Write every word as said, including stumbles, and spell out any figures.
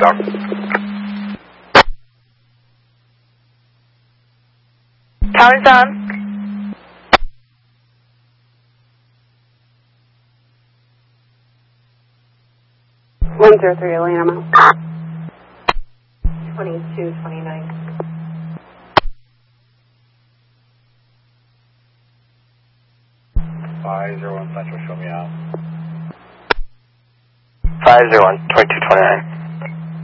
Doc. Tower's on. one zero three, Atlanta Mount. twenty-two twenty-nine. five zero one Central, show me out. five zero one, twenty-two twenty-nine.